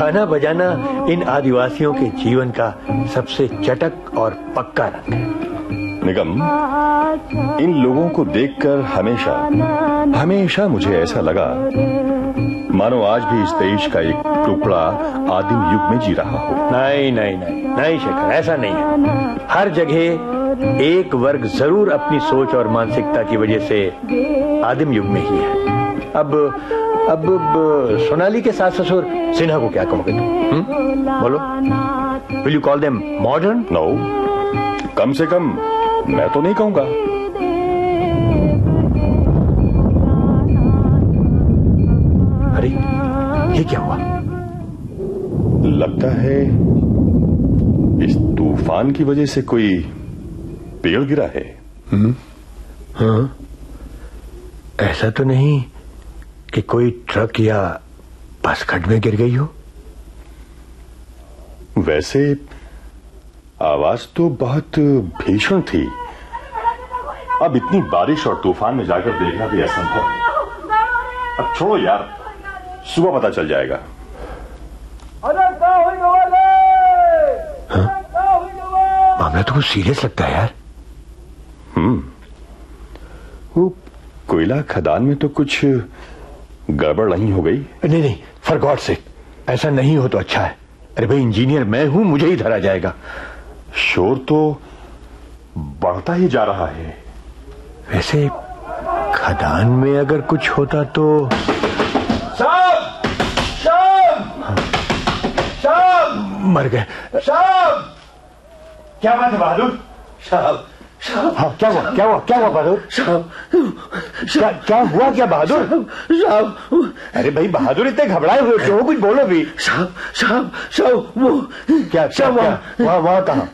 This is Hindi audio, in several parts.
गाना बजाना इन आदिवासियों के जीवन का सबसे चटक और पक्का रंग है। निगम, इन लोगों को देखकर हमेशा मुझे ऐसा लगा मानो आज भी इस देश का एक टुकड़ा आदिम युग में जी रहा हो। नहीं शेखर, ऐसा नहीं है। हर जगह एक वर्ग जरूर अपनी सोच और मानसिकता की वजह से आदिम युग में ही है। अब सोनाली के सास ससुर सिन्हा को क्या कहोगे तुम? बोलो, will you call them modern? No, कम से कम मैं तो नहीं कहूंगा। अरे ये क्या हुआ? लगता है इस तूफान की वजह से कोई पेड़ गिरा है। हाँ, ऐसा तो नहीं कि कोई ट्रक या बस खड्ड में गिर गई हो? वैसे आवाज तो बहुत भीषण थी। अब इतनी बारिश और तूफान में जाकर देखना भी असंभव है। अब छोड़ो यार, सुबह पता चल जाएगा। हाँ? मामला तो कुछ सीरियस लगता है यार। वो कोयला खदान में तो कुछ गड़बड़ नहीं हो गई? नहीं, फॉर गॉड सेक, ऐसा नहीं हो तो अच्छा है। अरे भाई, इंजीनियर मैं हूं, मुझे ही धरा जाएगा। शोर तो बढ़ता ही जा रहा है। वैसे खदान में अगर कुछ होता तो। साहब मर गए। साहब, क्या बात है बहादुर? साहब, हाँ, क्या हुआ बहादुर? क्या हुआ क्या बहादुर? साहब, अरे भाई बहादुर, इतने घबराए हुए क्यों? कुछ बोलो भी। साहब, वो क्या वहाँ कहाँ?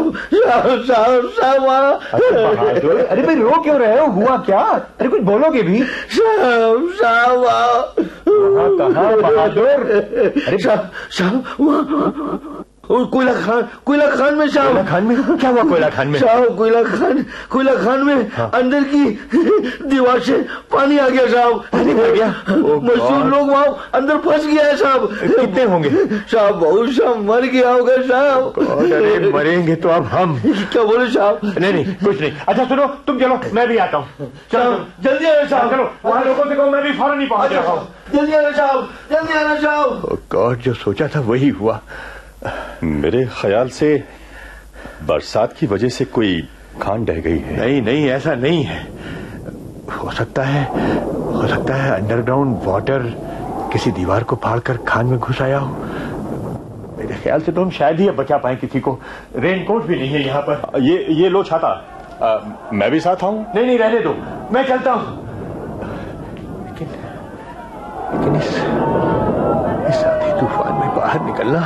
साहब वहाँ। बहादुर, अरे भाई रो क्यों रहे हो? हुआ क्या? अरे कुछ बोलोगे भी। साहब वहाँ कहाँ बहादुर? अरे साहब वहाँ कोयला खान में। साहब कोयला खान में? क्या हुआ कोयला खान में? साहब कोयला खान में हाँ। अंदर की दीवार से पानी आ गया साहब। पानी आ गया? मजदूर लोग वहाँ अंदर फंस गया है साहब। कितने होंगे? साहब बहुत सा मर गया होगा साहब। अरे मरेंगे तो अब हम। क्या बोले साहब? नहीं कुछ नहीं। अच्छा सुनो, तुम चलो, मैं भी आता हूँ। चलो जल्दी आना साहब। चलो, वहाँ लोगों से कहो मैं भी फौरन ही पहुँच रहा हूँ। जल्दी आना साहब। गॉड, जो सोचा था वही हुआ। मेरे ख्याल से बरसात की वजह से कोई खान ढह गई है। नहीं ऐसा नहीं है। हो सकता है अंडरग्राउंड वाटर किसी दीवार को फाड़कर खान में घुस आया हो। मेरे ख्याल से तो हम शायद ही अब बचा पाए किसी को। रेनकोट भी नहीं है यहाँ पर। ये लो छाता। मैं भी साथ आऊं? नहीं रहने दो, मैं चलता हूँ। लेकिन इस आंधी तूफान में बाहर निकलना,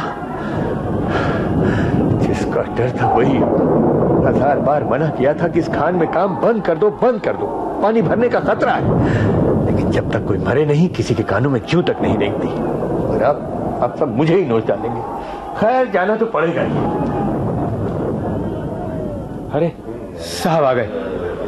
जिसका डर था वही 1000 बार मना किया था कि इस खान में काम बंद कर दो, पानी भरने का खतरा है। लेकिन जब तक कोई मरे नहीं, किसी के कानों में जूं तक नहीं रेंगती। और अब सब मुझे ही नोच डालेंगे। खैर, जाना तो पड़ेगा ही। अरे साहब आ गए।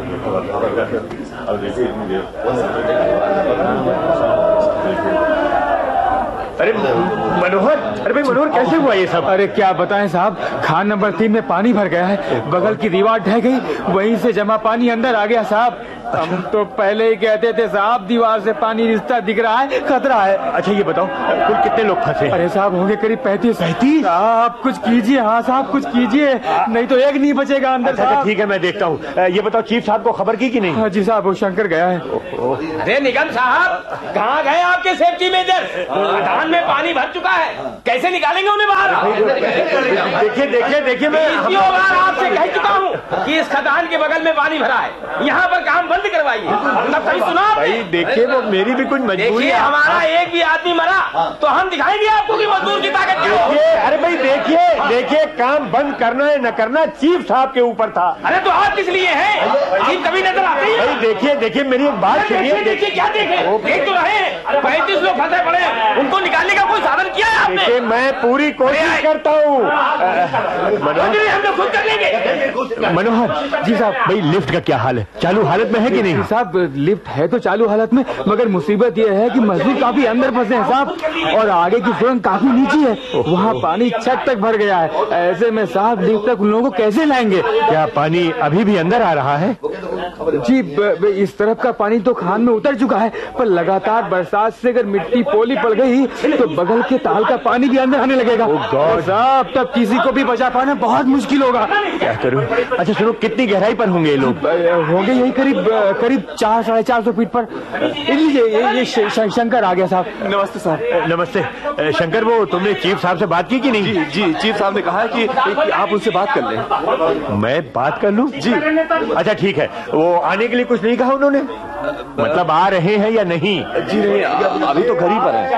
अरे मनोहर, अरे भाई मनोहर, कैसे हुआ ये सब? अरे क्या बताएं साहब, खान नंबर 3 में पानी भर गया है। बगल की दीवार ढह गई, वहीं से जमा पानी अंदर आ गया साहब। हम तो पहले ही कहते थे साहब, दीवार से पानी रिश्ता दिख रहा है, खतरा है। अच्छा ये बताओ, कुल कितने लोग फंसे? अरे साहब होंगे करीब 35। साहब कुछ कीजिए। हाँ साहब कुछ कीजिए, नहीं तो एक नहीं बचेगा अंदर। अच्छा ठीक है, मैं देखता हूँ। ये बताओ, चीफ साहब को खबर की कि नहीं? हाँ जी साहब, वो शंकर गया है। अरे निगम साहब, कहाँ गए आपके सेफ्टी मेजर? खदान में पानी भर चुका है, कैसे निकालेंगे उन्हें बाहर? देखिए मैं बार आपसे कह चुका हूँ कि इस खदान के बगल में पानी भरा है, यहाँ पर काम बंद करवाइए। तब सही सुना भाई? देखिए वो मेरी भी कुछ मजबूरी है। हमारा एक भी आदमी मरा तो हम दिखाएंगे आपको कि मजदूर की ताकत क्या है। अरे भाई देखिए, काम बंद करना है न करना चीफ साहब के ऊपर था। अरे तो आप किस लिए हैं? चीफ कभी नजर आते हैं? भाई देखिए मेरी एक बात सुनिए। देखिए क्या देखें, देख तो रहे हैं। 35 लोग फंसे पड़े, उनको निकालने का कोई साधन किया है आपने? मैं पूरी कोशिश करता हूँ। हम लोग खुद कर लेंगे। मनोहर जी साहब, भाई लिफ्ट का क्या हाल है? चालू हालत में है कि नहीं? साहब लिफ्ट है तो चालू हालत में, मगर मुसीबत यह है कि मजदूर काफी अंदर फंसे हैं साहब, और आगे की सुरंग काफी नीची है, वहाँ पानी छत तक भर गया है। ऐसे में साहब लिफ्ट तक उन लोगों को कैसे लाएंगे? क्या पानी अभी भी अंदर आ रहा है? जी इस तरफ का पानी तो खान में उतर चुका है, पर लगातार बरसात से अगर मिट्टी पोली पड़ गई तो बगल के ताल का पानी भी अंदर आने लगेगा। साहब तब किसी को भी बचा पाना बहुत मुश्किल होगा। क्या करूं? अच्छा सुनो, कितनी गहराई पर होंगे ये लोग? होंगे यही करीब 400-450 फीट पर। ये शंकर आ गया साहब। नमस्ते साहब। नमस्ते शंकर, वो तुमने चीफ साहब से बात की कि नहीं? जी चीफ साहब ने कहा है कि आप उनसे बात कर लें। मैं बात कर लूं? जी। अच्छा ठीक है, वो आने के लिए कुछ नहीं कहा उन्होंने? मतलब आ रहे हैं या नहीं? जी नहीं, अभी तो घर ही पर है।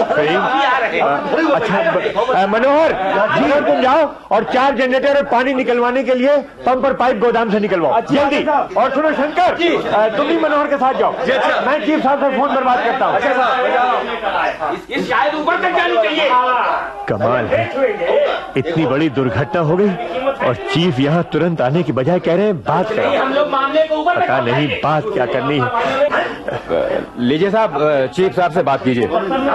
अच्छा मनोहर जी, तुम जाओ और 4 जनरेटर और पानी निकलवाने के लिए पंप और पाइप गोदाम से निकलवाओ जल्दी। और सुनो शंकर, तुम भी मनोहर के साथ जाओ। मैं चीफ साहब से फोन पर बात करता हूँ। शायद ऊपर तक जानी चाहिए। कमाल है, इतनी बड़ी दुर्घटना हो गई और चीफ यहाँ तुरंत आने की बजाय कह रहे हैं बात करो। हम लोग मामले को ऊपर पता नहीं बात क्या करनी है। लीजिए साहब, चीफ साहब से बात कीजिए।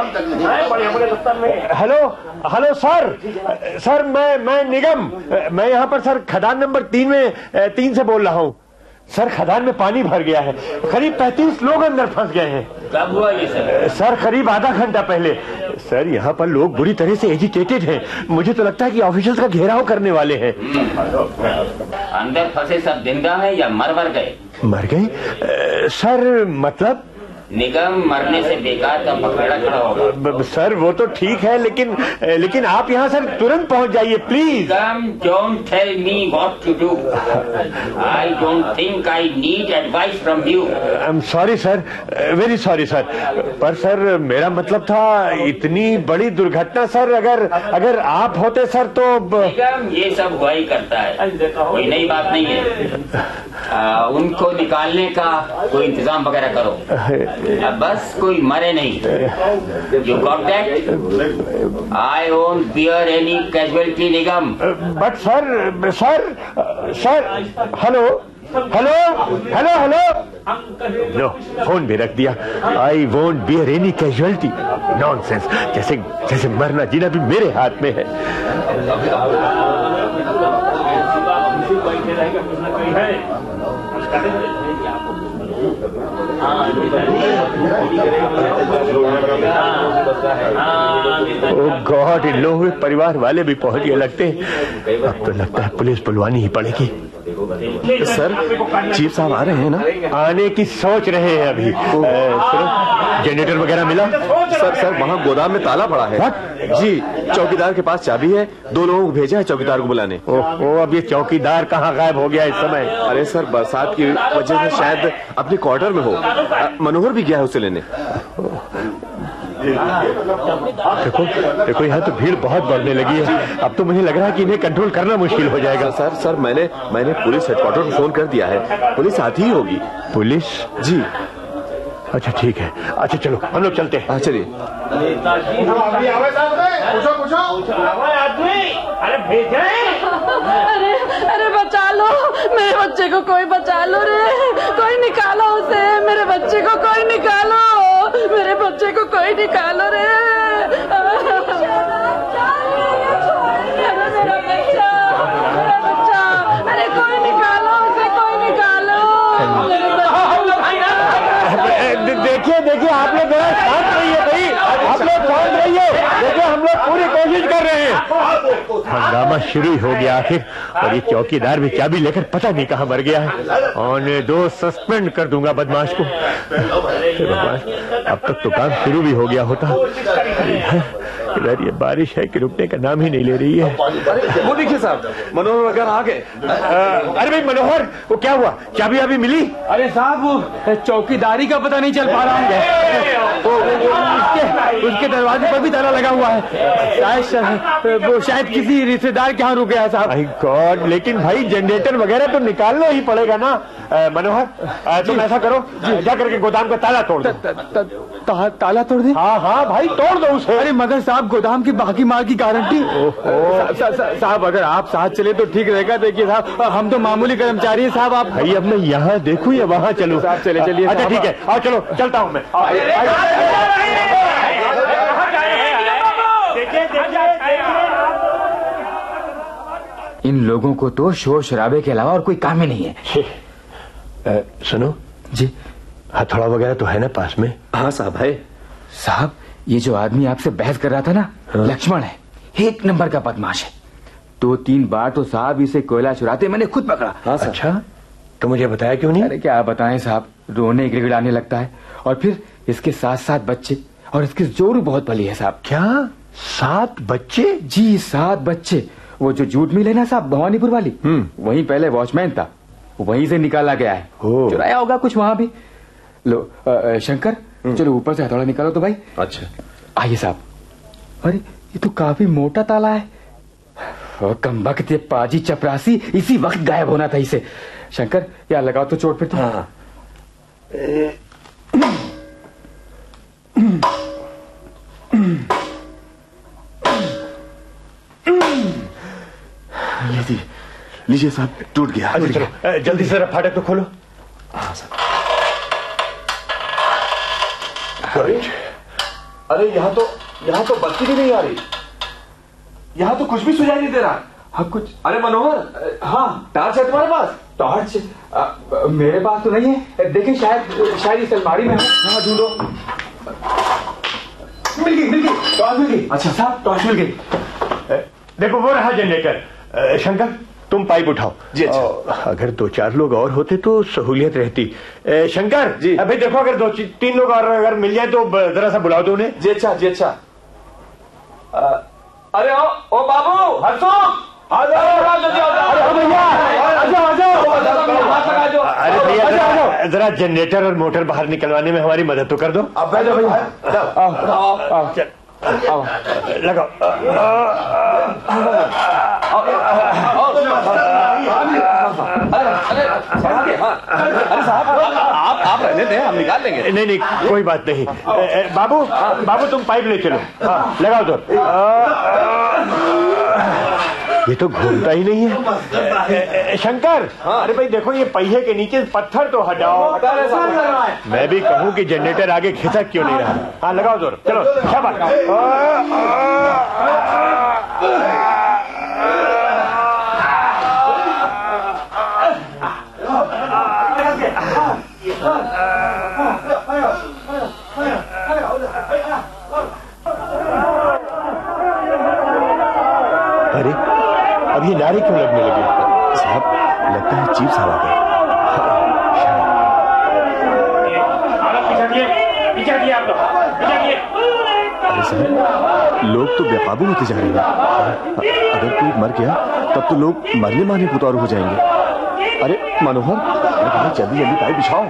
हेलो सर मैं निगम, मैं यहाँ पर सर खदान नंबर 3 से बोल रहा हूँ। सर खदान में पानी भर गया है, करीब 35 लोग अंदर फंस गए हैं। कब हुआ ये सर करीब आधा घंटा पहले। सर यहाँ पर लोग बुरी तरह से एजिटेटेड हैं, मुझे तो लगता है कि ऑफिसर्स का घेराव करने वाले हैं। अंदर फंसे सब जिंदा हैं या मर गए? मर गए सर? मतलब निगम मरने से बेकार का पकड़ा खड़ा होगा। सर वो तो ठीक है, लेकिन आप यहाँ सर तुरंत पहुँच जाइए please. Don't tell me what to do. I don't think I need advice from you. I'm sorry sir, very sorry sir, पर सर मेरा मतलब था इतनी बड़ी दुर्घटना सर, अगर आप होते सर तो निगम ये सब हुआ ही करता है, कोई नई बात नहीं है। उनको निकालने का कोई इंतजाम वगैरह करो, बस कोई मरे नहीं। You got that? I won't bear any casualty, Nigam. But sir hello no, phone भी रख दिया। I won't beer any casualty. Nonsense, जैसे मरना जीना भी मेरे हाथ में है। ओह गॉड, इन लोगों के परिवार वाले भी पहुंच गए लगते हैं। अब तो लगता है पुलिस बुलवानी ही पड़ेगी। सर चीफ साहब आ रहे हैं ना? आने की सोच रहे हैं अभी। जनरेटर वगैरह मिला? सर वहाँ गोदाम में ताला पड़ा है। जी, चौकीदार के पास चाबी है, 2 लोगों को भेजा है चौकीदार को बुलाने। ओह, अब ये चौकीदार कहाँ गायब हो गया इस समय? अरे सर बरसात की वजह से शायद अपने क्वार्टर में हो। मनोहर भी गया है उसे लेने। देखो यहाँ तो भीड़ बहुत बढ़ने लगी है। अब तो मुझे लग रहा है कि इन्हें कंट्रोल करना मुश्किल हो जाएगा। सर मैंने पुलिस हेडक्वार्टर को फोन कर दिया है, पुलिस आती ही होगी। पुलिस? जी। अच्छा ठीक है, अच्छा चलो हम लोग चलते हैं। चलिए। अरे बचा लो मेरे बच्चे को, कोई बचा लो रे, कोई निकालो उसे, मेरे बच्चे को कोई निकालो, मेरे बच्चे को कोई निकालो रे। मेरा बच्चा, अरे कोई निकालो उसे, कोई निकालो। देखिए आप लोग जरा शांत रहिए भाई, आप लोग शांत रहिए। देखिए हम लोग पूरी कोशिश कर रहे हैं। हंगामा शुरू हो गया आखिर, और ये चौकीदार भी चाबी लेकर पता नहीं कहाँ मर गया है। आने दो, सस्पेंड कर दूंगा बदमाश को। अब तक तो काम शुरू भी हो गया होता। इधर ये बारिश है कि रुकने का नाम ही नहीं ले रही है। वो देखिए साहब, मनोहर वगैरह आ गए। अरे भाई मनोहर, वो क्या हुआ? चाबी अभी मिली? अरे साहब वो चौकीदारी का पता नहीं चल पा रहा है। उसके दरवाजे पर भी ताला लगा हुआ है। शायद किसी रिश्तेदार के यहाँ रुक गया साहब। माय गॉड, लेकिन भाई जनरेटर वगैरह तो निकालना ही पड़ेगा ना। मनोहर तुम ऐसा करो, जा करके गोदाम का ताला तोड़ दो। ताला तोड़ दे? हाँ हाँ भाई, तोड़ दो उसे। अरे मगर साहब, गोदाम की बाकी माल की गारंटी। साहब अगर आप साथ चले तो ठीक रहेगा। देखिए साहब, हम तो मामूली कर्मचारी हैं साहब। आप भाई अब मैं यहाँ देखूं या वहाँ चलूं? साहब चले चलिए। अच्छा ठीक है, आओ चलो, चलता हूँ मैं। इन लोगों को तो शोर शराबे के अलावा और कोई काम ही नहीं है। सुनो जी, हथौड़ा वगैरह तो है ना पास में? हाँ साहब है। साहब ये जो आदमी आपसे बहस कर रहा था ना, लक्ष्मण है, एक नंबर का बदमाश है। 2-3 बार तो साहब इसे कोयला चुराते मैंने खुद पकड़ा। हाँ अच्छा, तो मुझे बताया क्यों नहीं? अरे क्या बताएं साहब, रोने गिड़गिड़ाने लगता है और फिर इसके 7 बच्चे, और इसकी जोरू बहुत भली है साहब। क्या 7 बच्चे? जी 7 बच्चे। वो जो जूट मिल है ना साहब, भवानीपुर वाली, वहीं पहले वॉचमैन था, वहीं से निकाला गया है। चुराया होगा कुछ वहां भी। लो शंकर, चलो ऊपर से हथौड़ा निकालो तो भाई। अच्छा आइए साहब। अरे ये तो काफी मोटा ताला है। कमबख्त, ये पाजी चपरासी इसी वक्त गायब होना था इसे। शंकर यार लगाओ तो चोट पे तो। हाँ। लीजिए साहब, टूट गया। अच्छा चलो, जल्दी से फाटक तो खोलो। हाँ साहब। अरे यहाँ तो बत्ती भी नहीं आ रही, यहाँ तो कुछ भी सुझाई नहीं दे रहा। हाँ कुछ। अरे मनोहर, हाँ टॉर्च है तुम्हारे पास? टॉर्च मेरे पास तो नहीं है। देखिए शायद इस अलमारी में है। हाँ ढूंढो। मिल गई टॉर्च मिल गई। अच्छा साहब, टॉर्च मिल गई। देखो वो रहा जनरेटर। शंकर तुम पाइप उठाओ। जी अच्छा। अगर 2-4 लोग और होते तो सहूलियत रहती। शंकर जी। अभी देखो, अगर 2-3 लोग और अगर मिल जाए तो जरा सा बुलाओ दो उन्हें। जी अच्छा, जी अच्छा। अरे ओ बाबू, हरसुख, अरे भैया जरा जनरेटर और मोटर बाहर निकलवाने में हमारी मदद तो कर दो। अब बैठो भैया, लगाओ। अरे साहब आप रहने दें, हम निकाल लेंगे। नहीं कोई बात नहीं। बाबू तुम पाइप ले चलो। हाँ लगाओ तो। ये तो घूमता ही नहीं है। शंकर, अरे भाई देखो, ये पहिए के नीचे पत्थर तो हटाओ। मैं भी कहूँ कि जनरेटर आगे खिसक क्यों नहीं रहा। हाँ लगाओ जोर, चलो शाबाश। अरे अब ये नारे क्यों लगने लगे? साहब लगता है चीफ साहब आ गए। अरे साहब लोग तो बेकाबू होते जा रहे हैं। अगर कोई मर गया तब तो लोग मरने मारने पुतारू हो जाएंगे। अरे मनोहर, जल्दी पाइप बिछाओ।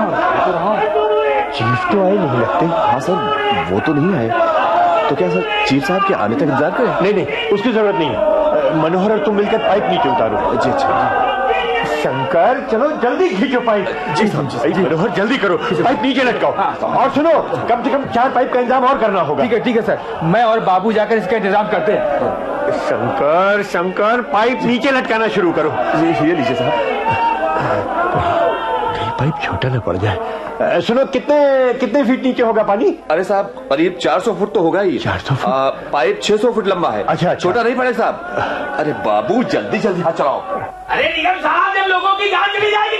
चीफ तो आए नहीं लगते। हाँ सर, वो तो नहीं आए। तो क्या सर चीफ साहब के आने तक इंतजार करें? नहीं उसकी जरूरत नहीं है। मनोहर और तुम मिलकर पाइप नीचे उतारो। जी अच्छा। शंकर चलो जल्दी खींचो पाइप। जी साहब जी। मनोहर जल्दी करो, पाइप नीचे लटकाओ। और सुनो, कम से कम 4 पाइप का इंतजाम और करना होगा। ठीक है सर, मैं और बाबू जाकर इसका इंतजाम करते हैं। शंकर पाइप नीचे लटकाना शुरू करो। ये लीजिए साहब। पाइप छोटा न पड़ जाए। सुनो, कितने फीट नीचे होगा पानी? अरे साहब करीब 400 फुट तो होगा ही। 400 फुट? पाइप 600 फुट लंबा है। अच्छा। छोटा नहीं पड़े साहब। अरे बाबू जल्दी हाथ चलाओ। अरे निगम साहब, जब लोगों की जान चली जाएगी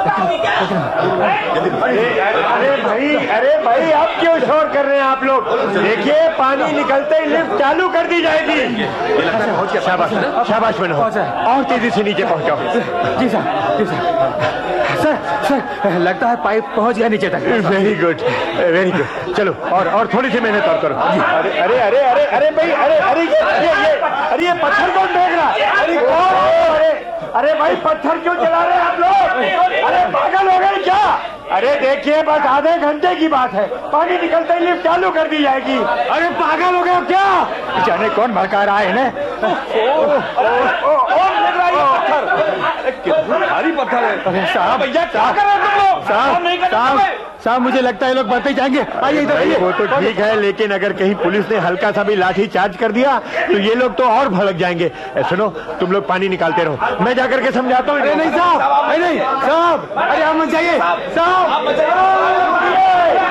अरे भाई आप क्यों शोर कर रहे हैं आप लोग? देखिए पानी निकलते ही लिफ्ट चालू कर दी जाएगी। शाबाश मनोहर, और तेजी से नीचे पहुंचाओ। जी साहब। सर लगता है पाइप पहुंच गया नीचे तक। Very good. चलो और थोड़ी सी मेहनत और करो। अरे भाई, अरे ये पत्थर कौन फेंक रहा? अरे भाई पत्थर क्यों चला रहे हैं आप लोग? अरे पागल हो गए क्या? अरे देखिए बस आधे घंटे की बात है, पानी निकलते ही लिफ्ट चालू कर दी जाएगी। अरे पागल हो गए क्या? जाने कौन भड़का रहा है इन्हें। कितनी भारी भारी पत्थर है। अरे साहब भैया क्या कर रहे हो तुम लोग? साहब नहीं कर साहब मुझे लगता है ये लोग बढ़ते जाएंगे। आइए इधर आइए। वो तो ठीक है, लेकिन अगर कहीं पुलिस ने हल्का सा भी लाठी चार्ज कर दिया तो ये लोग तो और भड़क जाएंगे। सुनो, तुम लोग पानी निकालते रहो, मैं जाकर के समझाता हूँ। अरे नहीं साहब, नहीं साहब, अरे आप मत जाइए साहब।